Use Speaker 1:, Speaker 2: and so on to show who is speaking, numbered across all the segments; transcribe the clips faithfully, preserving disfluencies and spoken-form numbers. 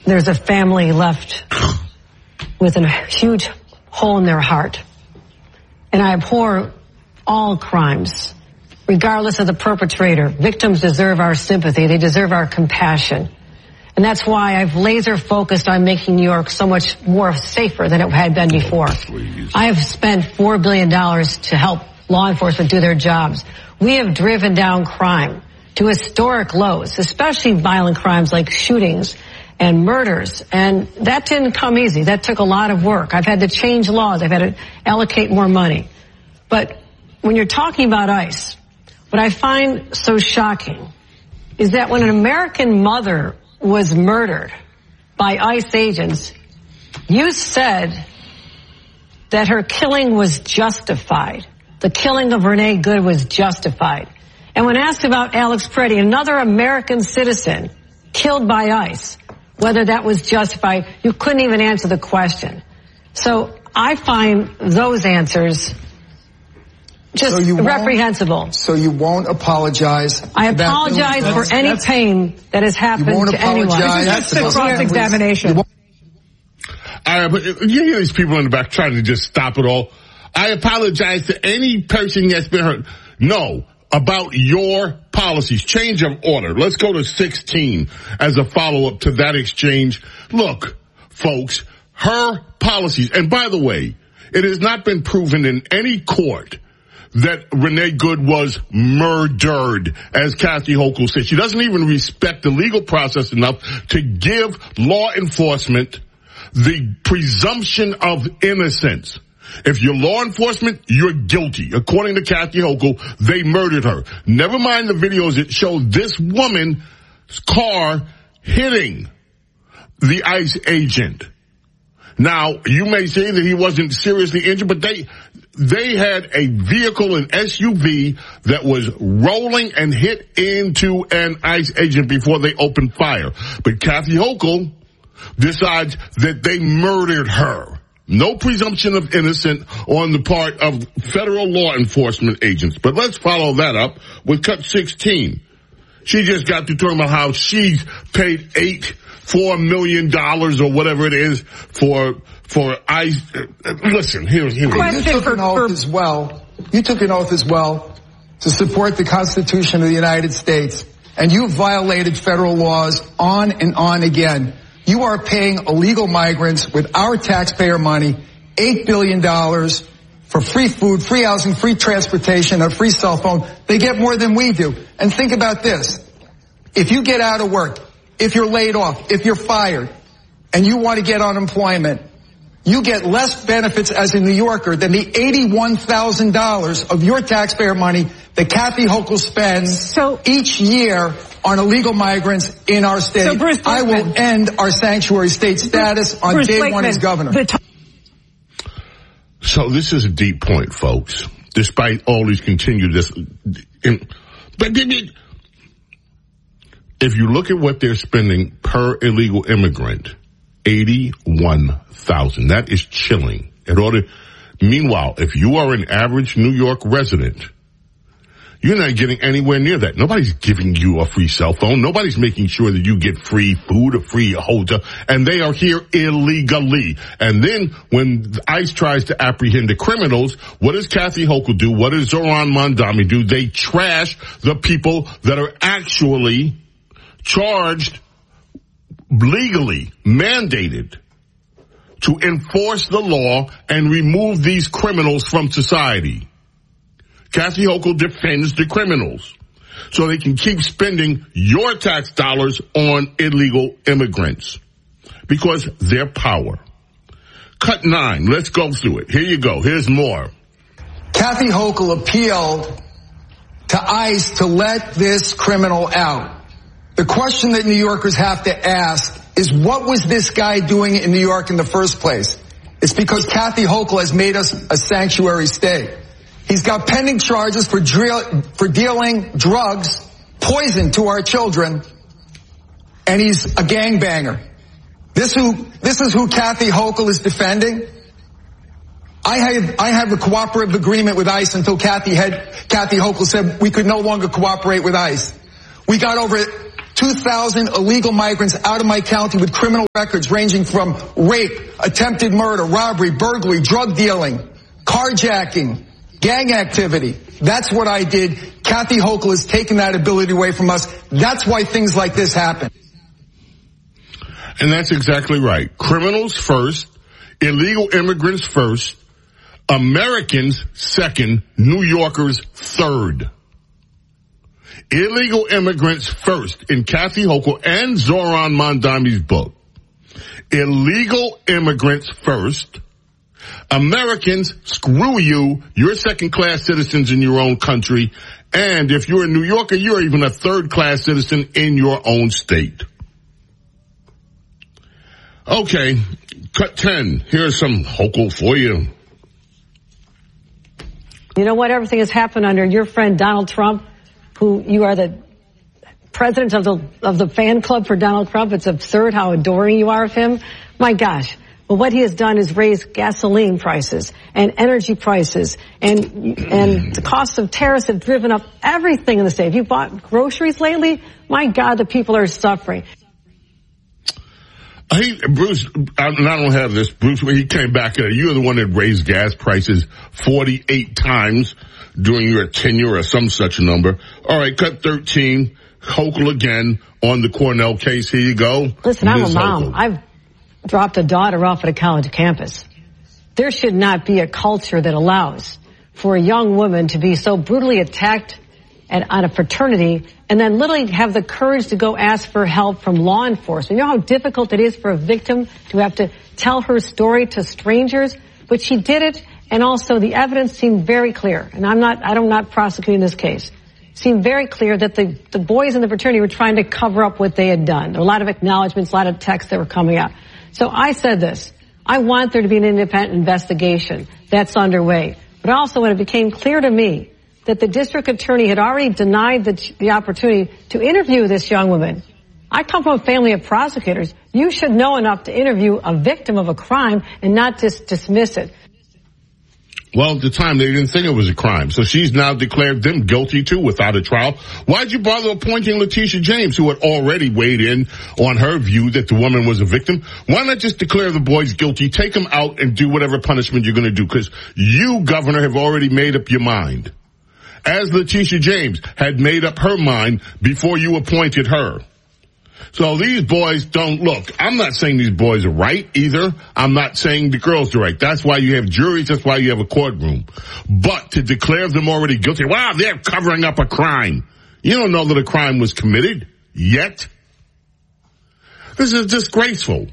Speaker 1: there's a family left with a huge hole in their heart. And I abhor all crimes, regardless of the perpetrator. Victims deserve our sympathy. They deserve our compassion. And that's why I've laser focused on making New York so much more safer than it had been before. I have spent four billion dollars to help law enforcement do their jobs. We have driven down crime to historic lows, especially violent crimes like shootings and murders. And that didn't come easy. That took a lot of work. I've had to change laws. I've had to allocate more money. But when you're talking about ICE, what I find so shocking is that when an American mother was murdered by ICE agents, you said that her killing was justified. The killing of Renee Good was justified. And when asked about Alex Preddy, another American citizen killed by ICE, whether that was justified, you couldn't even answer the question. So I find those answers just
Speaker 2: so you
Speaker 1: reprehensible.
Speaker 2: So you won't apologize?
Speaker 1: I apologize for that's, any that's, pain that has happened to anyone.
Speaker 3: That's the cross-examination.
Speaker 4: Uh, but you hear these people in the back trying to just stop it all. I apologize to any person that's been hurt. No, about your policies. Change of order. Let's go to sixteen as a follow-up to that exchange. Look, folks, her policies, and by the way, it has not been proven in any court that Renee Good was murdered, as Kathy Hochul said. She doesn't even respect the legal process enough to give law enforcement the presumption of innocence. If you're law enforcement, you're guilty. According to Kathy Hochul, they murdered her. Never mind the videos that show this woman's car hitting the ICE agent. Now, you may say that he wasn't seriously injured, but they they had a vehicle, an S U V, that was rolling and hit into an ICE agent before they opened fire. But Kathy Hochul decides that they murdered her. No presumption of innocence on the part of federal law enforcement agents. But let's follow that up with cut sixteen. She just got to talking about how she's paid eight, four million dollars or whatever it is for, for ICE. Uh, listen, here, here.
Speaker 2: You took an oath as well. You took an oath as well to support the Constitution of the United States. And you violated federal laws on and on again. You are paying illegal migrants with our taxpayer money eight billion dollars for free food, free housing, free transportation, a free cell phone. They get more than we do. And think about this. If you get out of work, if you're laid off, if you're fired, and you want to get unemployment, you get less benefits as a New Yorker than the eighty-one thousand dollars of your taxpayer money that Kathy Hochul spends so, each year on illegal migrants in our state.
Speaker 3: So Bruce
Speaker 2: I will end our sanctuary state status on
Speaker 3: Bruce
Speaker 2: day
Speaker 3: Blakeman,
Speaker 2: one as governor.
Speaker 3: The
Speaker 4: so this is a deep point, folks. Despite all these continued this, in, but if you look at what they're spending per illegal immigrant, eighty-one thousand. That is chilling. In order, meanwhile, if you are an average New York resident, you're not getting anywhere near that. Nobody's giving you a free cell phone. Nobody's making sure that you get free food or free hotel. And they are here illegally. And then when ICE tries to apprehend the criminals, what does Kathy Hochul do? What does Zohran Mamdani do? They trash the people that are actually charged, legally mandated to enforce the law and remove these criminals from society. Kathy Hochul defends the criminals so they can keep spending your tax dollars on illegal immigrants because their power. Cut nine. Let's go through it. Here you go. Here's more.
Speaker 2: Kathy Hochul appealed to ICE to let this criminal out. The question that New Yorkers have to ask is, what was this guy doing in New York in the first place? It's because Kathy Hochul has made us a sanctuary state. He's got pending charges for drill, for dealing drugs, poison to our children, and he's a gangbanger. This who, this is who Kathy Hochul is defending. I have, I have a cooperative agreement with ICE until Kathy had, Kathy Hochul said we could no longer cooperate with ICE. We got over two thousand illegal migrants out of my county with criminal records ranging from rape, attempted murder, robbery, burglary, drug dealing, carjacking, gang activity. That's what I did. Kathy Hochul has taken that ability away from us. That's why things like this happen.
Speaker 4: And that's exactly right. Criminals first, illegal immigrants first, Americans second, New Yorkers third. Illegal immigrants first in Kathy Hochul and Zohran Mamdani's book. Illegal immigrants first. Americans, screw you. You're second-class citizens in your own country. And if you're a New Yorker, you're even a third-class citizen in your own state. Okay, cut ten. Here's some Hochul for you.
Speaker 1: You know what? Everything has happened under your friend Donald Trump, who you are the president of the of the fan club for Donald Trump. It's absurd how adoring you are of him. My gosh. Well, what he has done is raise gasoline prices and energy prices, and and the cost of tariffs have driven up everything in the state. Have you bought groceries lately? My God, the people are suffering.
Speaker 4: He, Bruce, and I don't have this, Bruce, when he came back, you're the one that raised gas prices forty-eight times during your tenure or some such number. All right, cut thirteen. Hochul again on the Cornell case. Here you go.
Speaker 1: Listen, I'm
Speaker 4: Miz
Speaker 1: a mom.
Speaker 4: Hochul.
Speaker 1: I've dropped a daughter off at a college campus. There should not be a culture that allows for a young woman to be so brutally attacked at, on a fraternity and then literally have the courage to go ask for help from law enforcement. You know how difficult it is for a victim to have to tell her story to strangers? But she did it, and also the evidence seemed very clear. And I'm not, I'm not prosecuting this case. It seemed very clear that the, the boys in the fraternity were trying to cover up what they had done. There were a lot of acknowledgments, a lot of texts that were coming out. So I said this. I want there to be an independent investigation. That's underway. But also when it became clear to me that the district attorney had already denied the, the opportunity to interview this young woman. I come from a family of prosecutors. You should know enough to interview a victim of a crime and not just dismiss it.
Speaker 4: Well, at the time, they didn't think it was a crime. So she's now declared them guilty, too, without a trial. Why'd you bother appointing Letitia James, who had already weighed in on her view that the woman was a victim? Why not just declare the boys guilty, take them out, and do whatever punishment you're going to do? Because you, Governor, have already made up your mind. As Letitia James had made up her mind before you appointed her. So these boys don't look. I'm not saying these boys are right either. I'm not saying the girls are right. That's why you have juries. That's why you have a courtroom. But to declare them already guilty, wow, they're covering up a crime. You don't know that a crime was committed yet. This is disgraceful.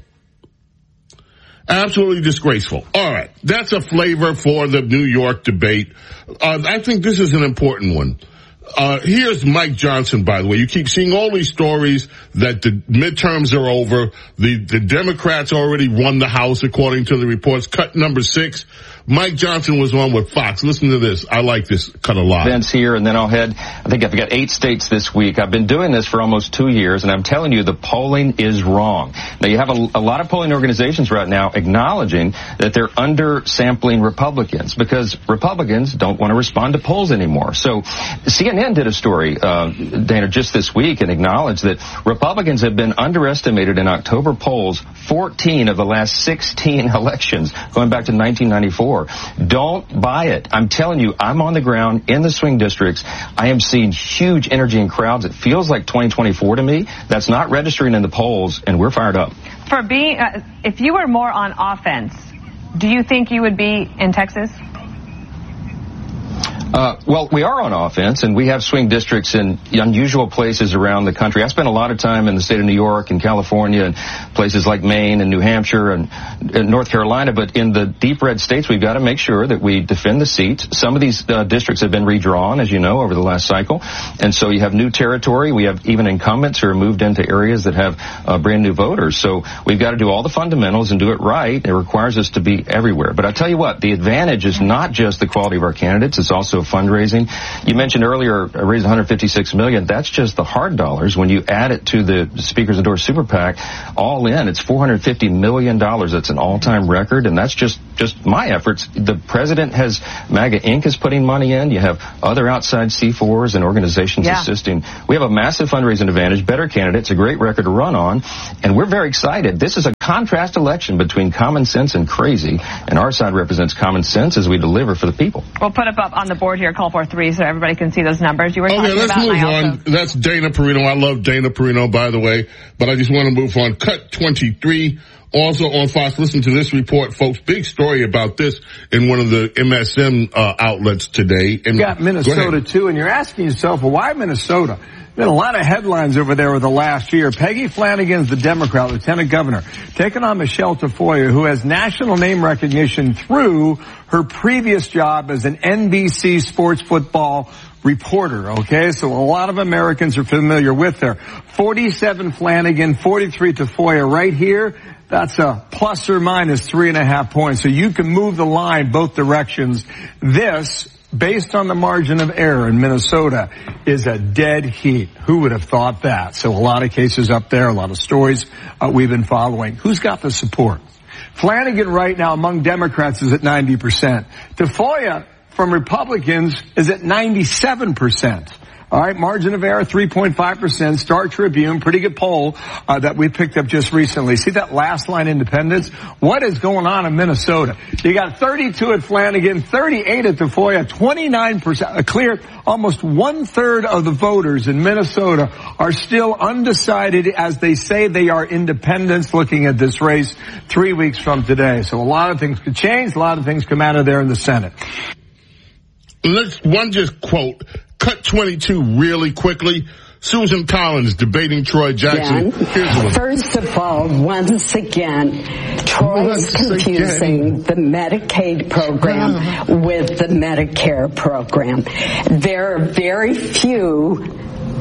Speaker 4: Absolutely disgraceful. All right. That's a flavor for the New York debate. Uh, I think this is an important one. Uh, here's Mike Johnson, by the way. You keep seeing all these stories that the midterms are over. The, the Democrats already won the House, according to the reports. Cut number six. Mike Johnson was on with Fox. Listen to this. I like this cut a lot.
Speaker 5: Events here, and then I'll head. I think I've got eight states this week. I've been doing this for almost two years, and I'm telling you, the polling is wrong. Now, you have a, a lot of polling organizations right now acknowledging that they're undersampling Republicans because Republicans don't want to respond to polls anymore. So C N N did a story, uh, Dana, just this week and acknowledged that Republicans have been underestimated in October polls fourteen of the last sixteen elections, going back to nineteen ninety-four. Don't buy it. I'm telling you, I'm on the ground in the swing districts. I am seeing huge energy in crowds. It feels like twenty twenty-four to me. That's not registering in the polls, and we're fired up.
Speaker 3: For being, uh, if you were more on offense, do you think you would be in Texas?
Speaker 5: Uh, well, we are on offense, and we have swing districts in unusual places around the country. I spent a lot of time in the state of New York and California and places like Maine and New Hampshire and, and North Carolina. But in the deep red states, we've got to make sure that we defend the seats. Some of these uh, districts have been redrawn, as you know, over the last cycle. And so you have new territory. We have even incumbents who are moved into areas that have uh, brand new voters. So we've got to do all the fundamentals and do it right. It requires us to be everywhere. But I tell you what, the advantage is not just the quality of our candidates. It's also of fundraising. You mentioned earlier uh, raising one hundred fifty-six million dollars. That's just the hard dollars. When you add it to the Speakers Endorse Super PAC, all in, it's four hundred fifty million dollars. That's an all-time record, and that's just, just my efforts. The president has, MAGA Incorporated is putting money in. You have other outside C fours and organizations
Speaker 3: yeah.
Speaker 5: assisting. We have a massive fundraising advantage, better candidates, a great record to run on, and we're very excited. This is a contrast election between common sense and crazy, and our side represents common sense as we deliver for the people.
Speaker 3: We'll put it up on the board here, call for three, so everybody can see those numbers. You were
Speaker 4: okay,
Speaker 3: talking
Speaker 4: let's
Speaker 3: about
Speaker 4: move
Speaker 3: also-
Speaker 4: on. That's Dana Perino. I love Dana Perino, by the way, but I just want to move on. Cut twenty-three. Also on Fox, listen to this report, folks. Big story about this in one of the M S M uh, outlets today. And
Speaker 6: you got Minnesota, too, and you're asking yourself, well, why Minnesota? Been a lot of headlines over there over the last year. Peggy Flanagan's the Democrat, Lieutenant Governor, taking on Michelle Tafoya, who has national name recognition through her previous job as an N B C sports football reporter, okay? So a lot of Americans are familiar with her. forty-seven Flanagan, forty-three Tafoya right here. That's a plus or minus three and a half points. So you can move the line both directions. This, based on the margin of error in Minnesota, is a dead heat. Who would have thought that? So a lot of cases up there, a lot of stories uh, we've been following. Who's got the support? Flanagan right now among Democrats is at ninety percent. Tafoya from Republicans is at ninety-seven percent. All right, margin of error, three point five percent. Star Tribune, pretty good poll uh, that we picked up just recently. See that last line, independents? What is going on in Minnesota? You got thirty-two at Flanagan, thirty-eight at Tafoya, twenty-nine percent. A clear, almost one-third of the voters in Minnesota are still undecided as they say they are independents looking at this race three weeks from today. So a lot of things could change. A lot of things come out of there in the Senate.
Speaker 4: Let's one just quote. Cut twenty-two really quickly. Susan Collins debating Troy Jackson.
Speaker 7: Again, first of all, once again, Troy's confusing the Medicaid program with the Medicare program. There are very few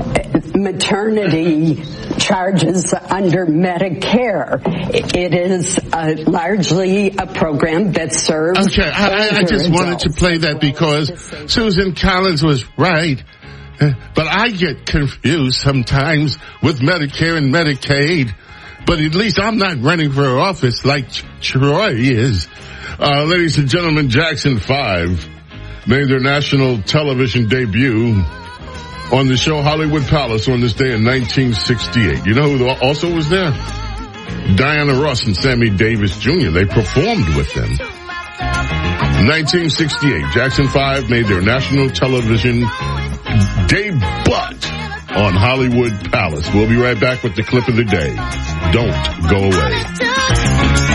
Speaker 7: maternity charges under Medicare. It is uh, largely a program that serves.
Speaker 4: Okay, I, I just wanted to play that because Susan Collins was right. But I get confused sometimes with Medicare and Medicaid. But at least I'm not running for office like Troy is. Uh, ladies and gentlemen, Jackson five made their national television debut on the show Hollywood Palace on this day in nineteen sixty-eight. You know who also was there? Diana Ross and Sammy Davis Junior They performed with them. nineteen sixty-eight, Jackson five made their national television debut on Hollywood Palace. We'll be right back with the clip of the day. Don't go away.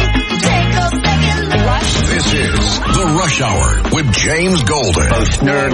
Speaker 8: This is The Rush Hour with James Golden.
Speaker 9: Most nerd